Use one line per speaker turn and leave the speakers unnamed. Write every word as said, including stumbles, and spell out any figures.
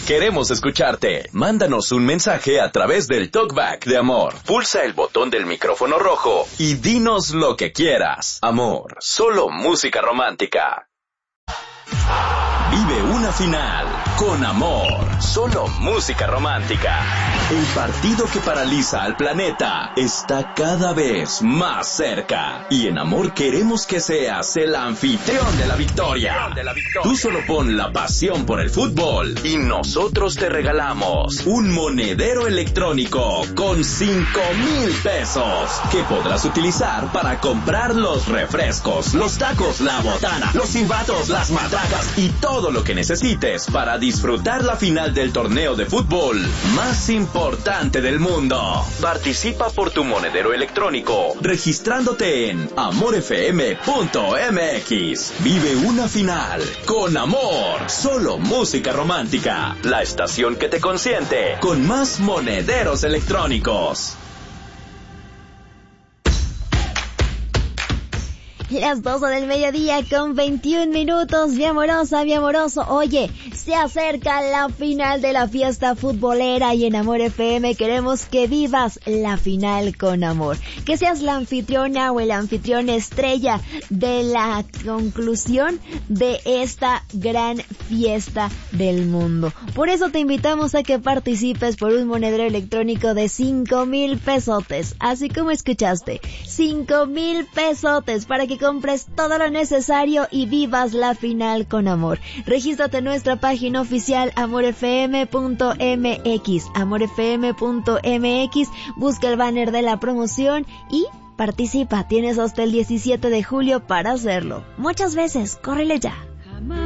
Queremos escucharte. Mándanos un mensaje a través del Talkback de Amor. Pulsa el botón del micrófono rojo y dinos lo que quieras. Amor, solo música romántica. Vive una final con Amor, solo música romántica. El partido que paraliza al planeta está cada vez más cerca. Y en Amor queremos que seas el anfitrión de la victoria. Tú solo pon la pasión por el fútbol y nosotros te regalamos un monedero electrónico con cinco mil pesos que podrás utilizar para comprar los refrescos, los tacos, la botana, los silbatos, las matracas y todo lo que necesites para disfrutar la final del torneo de fútbol más importante del mundo. Participa por tu monedero electrónico registrándote en amor f m punto m x. Vive una final con Amor, solo música romántica. La estación que te consiente con más monederos electrónicos.
Las doce del mediodía con veintiún minutos, mi amorosa, mi amoroso. Oye, se acerca la final de la fiesta futbolera y en Amor F M queremos que vivas la final con amor. Que seas la anfitriona o el anfitrión estrella de la conclusión de esta gran fiesta del mundo. Por eso te invitamos a que participes por un monedero electrónico de cinco mil pesotes. Así como escuchaste, cinco mil pesotes para que compres todo lo necesario y vivas la final con amor. Regístrate en nuestra página oficial amor f m punto m x, amor f m punto m x, busca el banner de la promoción y participa. Tienes hasta el diecisiete de julio para hacerlo. Muchas veces, córrele ya.